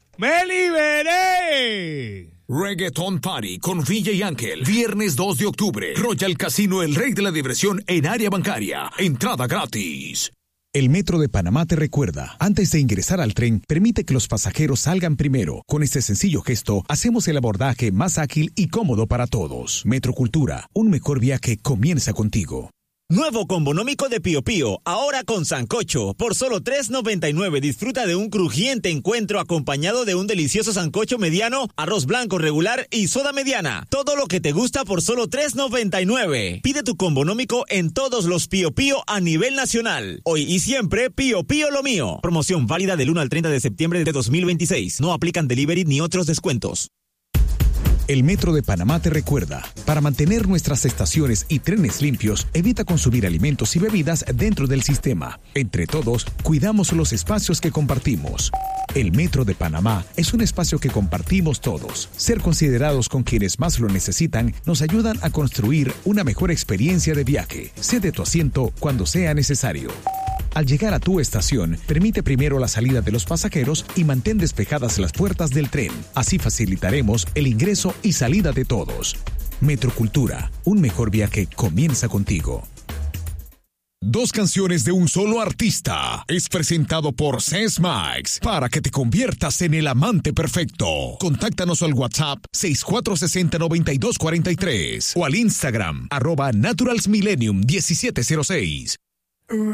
¡Me liberé! Reggaeton Party con Villa y Ángel. Viernes 2 de octubre. Royal Casino, el rey de la diversión en área bancaria. Entrada gratis. El Metro de Panamá te recuerda, antes de ingresar al tren, permite que los pasajeros salgan primero. Con este sencillo gesto, hacemos el abordaje más ágil y cómodo para todos. Metrocultura, un mejor viaje comienza contigo. Nuevo combonómico de Pío Pío, ahora con sancocho. Por solo $3.99 disfruta de un crujiente encuentro acompañado de un delicioso sancocho mediano, arroz blanco regular y soda mediana. Todo lo que te gusta por solo $3.99. Pide tu combonómico en todos los Pío Pío a nivel nacional. Hoy y siempre, Pío Pío lo mío. Promoción válida del 1 al 30 de septiembre de 2026. No aplican delivery ni otros descuentos. El Metro de Panamá te recuerda, para mantener nuestras estaciones y trenes limpios, evita consumir alimentos y bebidas dentro del sistema. Entre todos, cuidamos los espacios que compartimos. El Metro de Panamá es un espacio que compartimos todos. Ser considerados con quienes más lo necesitan nos ayudan a construir una mejor experiencia de viaje. Cede tu asiento cuando sea necesario. Al llegar a tu estación, permite primero la salida de los pasajeros y mantén despejadas las puertas del tren. Así facilitaremos el ingreso y salida de todos. Metrocultura, un mejor viaje comienza contigo. Dos canciones de un solo artista. Es presentado por Sesmax para que te conviertas en el amante perfecto. Contáctanos al WhatsApp 6460-9243 o al Instagram @naturalsmillennium1706.